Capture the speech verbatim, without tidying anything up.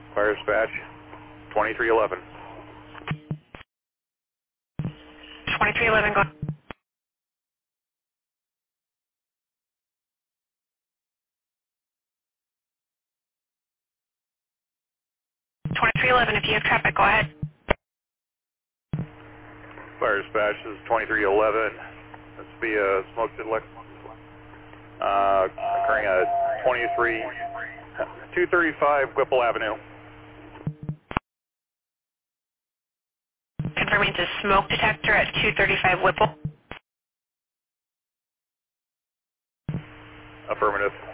Fire dispatch, twenty-three eleven. twenty-three eleven, go. twenty-three eleven, if you have traffic, go ahead. Fire dispatch, this is twenty-three eleven. This will be a smoke detect, uh, occurring at twenty-three, two thirty-five Whipple Avenue. Confirming to smoke detector at two thirty-five Whipple. Affirmative.